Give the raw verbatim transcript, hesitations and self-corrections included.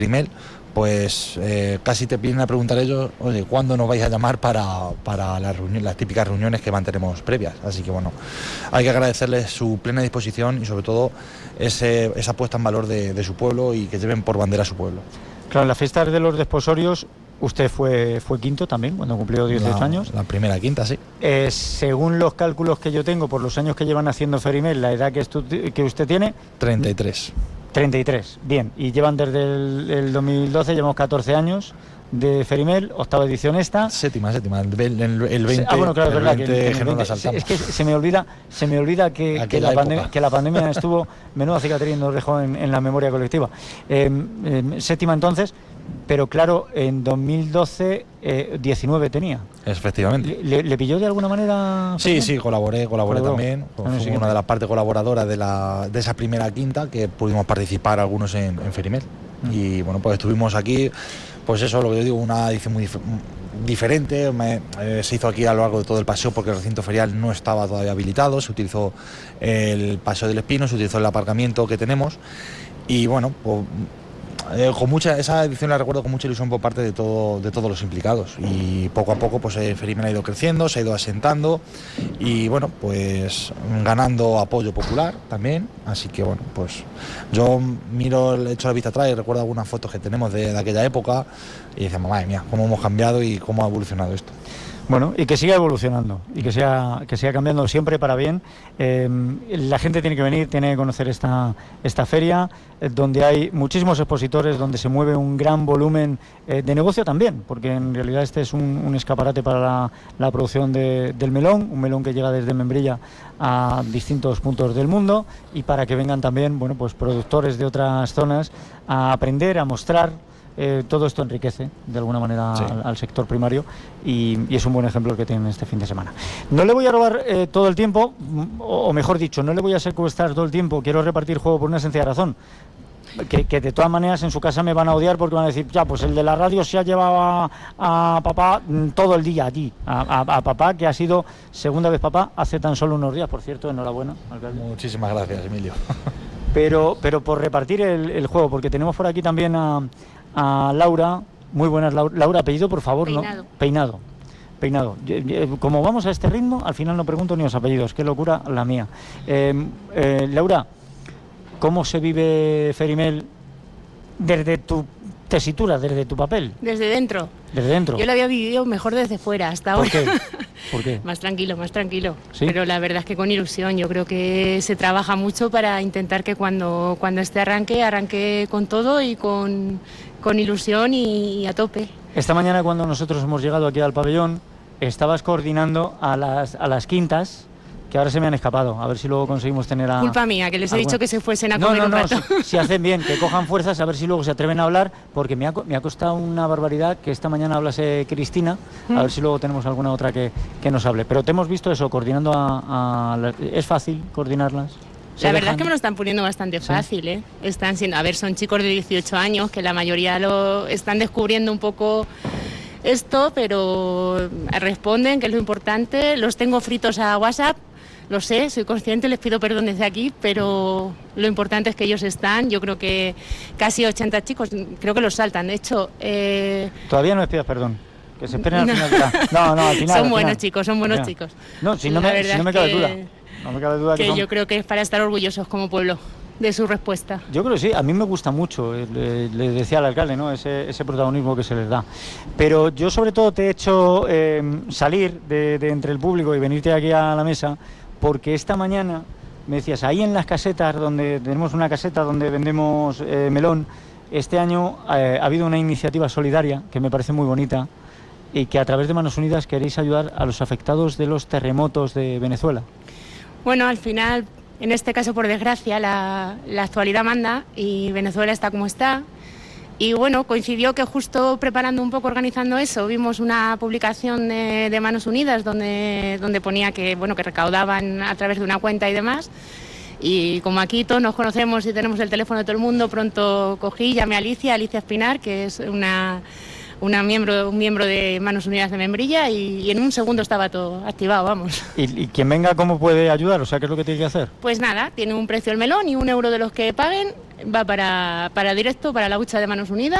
Ferimel, pues eh, casi te vienen a preguntar ellos, oye, ¿cuándo nos vais a llamar para, para las, reuniones, las típicas reuniones que mantenemos previas? Así que bueno, hay que agradecerles su plena disposición y sobre todo ese, esa puesta en valor de, de su pueblo y que lleven por bandera a su pueblo. Claro, en las fiestas de los desposorios usted fue, fue quinto también, cuando cumplió dieciocho la, años. La primera quinta, sí. Eh, según los cálculos que yo tengo, por los años que llevan haciendo Ferimel, la edad que, estu, que usted tiene... treinta y tres. treinta y tres, bien. Y llevan desde el, el dos mil doce, llevamos catorce años de Ferimel, octava edición esta. Séptima, séptima, el, el, el veinte. Ah, bueno, claro, es verdad que, que, que, que no la saltamos. Es que se me olvida, se me olvida que, que, la, pandemia, que la pandemia estuvo, menuda cicatriz nos dejó en, en la memoria colectiva. Eh, eh, séptima entonces, pero claro, en dos mil doce, eh, diecinueve tenía. Efectivamente. ¿Le, le pilló de alguna manera? Sí, sí, colaboré, colaboré Colaboró. también. Fue Fui una de las partes colaboradoras de, la, de esa primera quinta que pudimos participar algunos en, en Ferimel. Mm. Y bueno, pues estuvimos aquí, pues eso, lo que yo digo, una edición muy dif diferente. Me, eh, se hizo aquí a lo largo de todo el paseo porque el recinto ferial no estaba todavía habilitado. Se utilizó el Paseo del Espino, se utilizó el aparcamiento que tenemos. Y bueno, pues... Eh, con mucha, esa edición la recuerdo con mucha ilusión por parte de, todo, de todos los implicados y poco a poco pues eh, Ferimel ha ido creciendo, se ha ido asentando y bueno, pues ganando apoyo popular también, así que bueno, pues yo miro, he hecho la vista atrás y recuerdo algunas fotos que tenemos de, de aquella época y decíamos, madre mía, cómo hemos cambiado y cómo ha evolucionado esto. Bueno, y que siga evolucionando y que siga, que siga cambiando siempre para bien. Eh, la gente tiene que venir, tiene que conocer esta, esta feria, eh, donde hay muchísimos expositores, donde se mueve un gran volumen eh, de negocio también, porque en realidad este es un, un escaparate para la, la producción de, del melón, un melón que llega desde Membrilla a distintos puntos del mundo y para que vengan también, bueno, pues productores de otras zonas a aprender, a mostrar. Eh, todo esto enriquece de alguna manera sí. al, al sector primario y, y es un buen ejemplo el que tienen este fin de semana. No le voy a robar eh, todo el tiempo, o, o mejor dicho, no le voy a secuestrar todo el tiempo, quiero repartir juego por una sencilla razón. Que, que de todas maneras en su casa me van a odiar porque van a decir, ya, pues el de la radio se ha llevado a, a papá todo el día allí, a, a, a papá que ha sido segunda vez papá hace tan solo unos días, por cierto, enhorabuena, alcalde. Muchísimas gracias, Emilio. Pero, pero por repartir el, el juego, porque tenemos por aquí también a... a Laura, muy buenas, Laura, Laura, apellido por favor, Peinado. ¿no? Peinado. Peinado. Como vamos a este ritmo, al final no pregunto ni los apellidos, qué locura la mía. Eh, eh, Laura, ¿cómo se vive Ferimel desde tu tesitura, desde tu papel? Desde dentro. Desde dentro. Yo lo había vivido mejor desde fuera hasta ahora. ¿Por qué? ¿Por qué? Más tranquilo, más tranquilo. ¿Sí? Pero la verdad es que con ilusión. Yo creo que se trabaja mucho para intentar que cuando, cuando este arranque, arranque con todo y con, con ilusión y, y a tope. Esta mañana cuando nosotros hemos llegado aquí al pabellón, estabas coordinando a las, a las quintas, que ahora se me han escapado, a ver si luego conseguimos tener a... Culpa mía, que les he alguna... dicho que se fuesen a no, comer no, un no, rato. Si, si hacen bien, que cojan fuerzas, a ver si luego se atreven a hablar, porque me ha, me ha costado una barbaridad que esta mañana hablase Cristina, mm. a ver si luego tenemos alguna otra que, que nos hable. Pero te hemos visto eso, coordinando a... a la... ¿Es fácil coordinarlas? La verdad es que me lo están poniendo bastante fácil, ¿eh? Están siendo, a ver, son chicos de dieciocho años, que la mayoría lo están descubriendo un poco esto, pero responden, que es lo importante. Los tengo fritos a WhatsApp. Lo sé, soy consciente, les pido perdón desde aquí, pero lo importante es que ellos están. Yo creo que casi ochenta chicos, creo que los saltan. De hecho... Eh... Todavía no les pidas perdón, que se esperen al no. final. No, no, al final. Son al buenos final. chicos, son buenos chicos. No, si no me, si no me cabe que, duda. No me cabe duda que, que son... yo creo que es para estar orgullosos como pueblo de su respuesta. Yo creo que sí, a mí me gusta mucho, le, le decía al alcalde, ¿no? ese, ese protagonismo que se les da. Pero yo sobre todo te he hecho eh, salir de, de entre el público y venirte aquí a la mesa, porque esta mañana me decías, ahí en las casetas, donde tenemos una caseta donde vendemos eh, melón, este año eh, ha habido una iniciativa solidaria que me parece muy bonita y que a través de Manos Unidas queréis ayudar a los afectados de los terremotos de Venezuela. Bueno, al final, en este caso, por desgracia, la, la actualidad manda y Venezuela está como está. Y bueno, coincidió que justo preparando un poco, organizando eso, vimos una publicación de, de Manos Unidas donde, donde ponía que, bueno, que recaudaban a través de una cuenta y demás. Y como aquí todos nos conocemos y tenemos el teléfono de todo el mundo, pronto cogí, llamé a Alicia, Alicia Espinar, que es una, una miembro, un miembro de Manos Unidas de Membrilla, y, y en un segundo estaba todo activado, vamos. ¿Y, y quien venga cómo puede ayudar? O sea, ¿qué es lo que tiene que hacer? Pues nada, tiene un precio el melón y un euro de los que paguen va para, para directo, para la hucha de Manos Unidas.